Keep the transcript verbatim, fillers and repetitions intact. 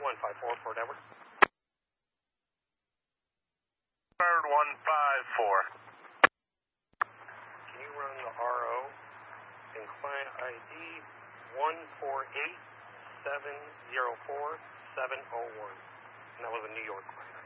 one five four, Fort Edward. Bird one five four. Can you run the R O and client I D one four eight seven zero four seven zero one? And that was a New York client.